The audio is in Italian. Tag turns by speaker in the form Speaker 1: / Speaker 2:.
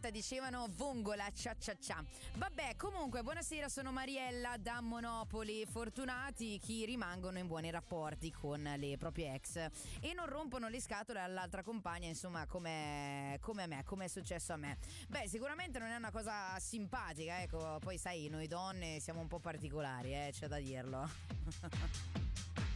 Speaker 1: volta dicevano vongola cia cia cia. Vabbè, comunque buonasera, sono Mariella da Monopoli. Fortunati chi rimangono in buoni rapporti con le proprie ex e non rompono le scatole all'altra compagna, insomma, come a me, come è successo a me. Beh, sicuramente non è una cosa simpatica, ecco, poi sai, noi donne siamo un po' particolari, c'è da dirlo.